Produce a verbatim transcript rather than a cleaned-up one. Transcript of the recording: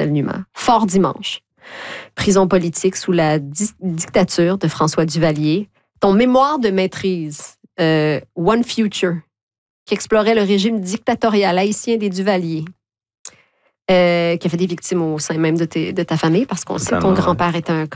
Michel Numa. Fort dimanche. Prison politique sous la di- dictature de François Duvalier. Ton mémoire de maîtrise, euh, One Future, qui explorait le régime dictatorial haïtien des Duvalier. Euh, qui a fait des victimes au sein même de, tes, de ta famille, parce qu'on sait que ton Totalement, grand-père est un